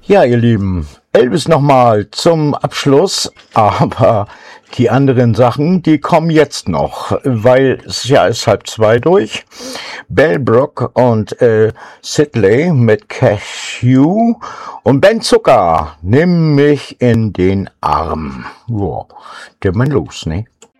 Ja, ihr Lieben, Elvis nochmal zum Abschluss, aber die anderen Sachen, die kommen jetzt noch, weil es ja ist 1:30 durch. Bell Brook und Sidley mit Cashew und Ben Zucker, nimm mich in den Arm. Wow, der man los, ne?